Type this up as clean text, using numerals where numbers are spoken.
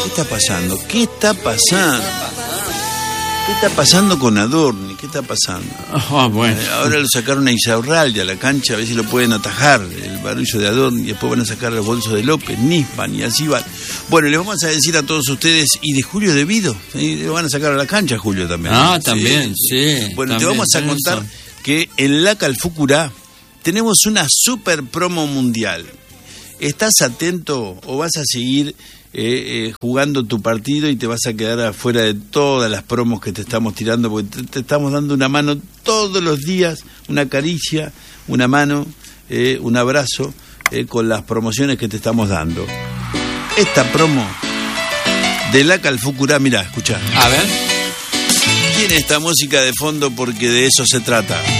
¿Qué está pasando? ¿Qué está pasando? ¿Qué está pasando con Adorni? ¿Qué está pasando? Bueno. Ahora lo sacaron a Isaurralde a la cancha, a ver si lo pueden atajar, el barullo de Adorni, y después van a sacar los bolsos de López, Nisman, y así van. Bueno, les vamos a decir a todos ustedes, y de Julio Devido, ¿sí? Lo van a sacar a la cancha, Julio, también. También, sí. Bueno, también, te vamos a contar que en la Calfucurá tenemos una super promo mundial. ¿Estás atento o vas a seguir jugando tu partido y te vas a quedar afuera de todas las promos que te estamos tirando? Porque te estamos dando una mano todos los días, una caricia, una mano, un abrazo con las promociones que te estamos dando. Esta promo de la Calfucurá, mirá, escuchá. A ver. Tiene esta música de fondo porque de eso se trata.